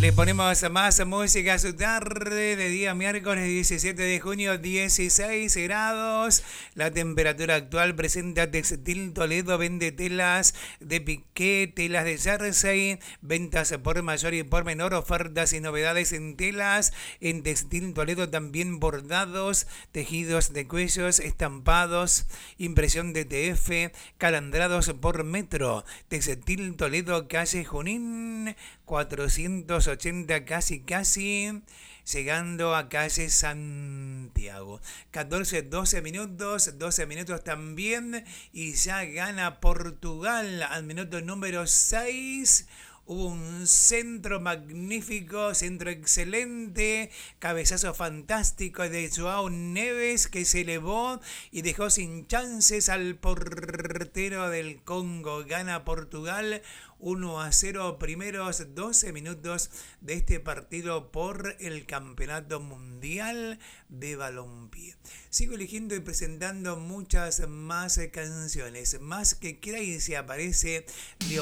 Le ponemos más música a su tarde de día miércoles 17 de junio, 16 grados. La temperatura actual presenta Textil Toledo, vende telas de piqué, telas de jersey, ventas por mayor y por menor, ofertas y novedades en telas. En Textil Toledo también bordados, tejidos de cuellos, estampados, impresión de TF, calandrados por metro. Textil Toledo, calle Junín 480, casi, llegando a calle Santiago. 12 minutos, 12 minutos también, y ya gana Portugal al minuto número 6. Hubo un centro magnífico, centro excelente, cabezazo fantástico de Joao Neves, que se elevó y dejó sin chances al portero del Congo. Gana Portugal 1-0, primeros 12 minutos de este partido por el Campeonato Mundial de Balompié. Sigo eligiendo y presentando muchas más canciones. Más que Crazy aparece de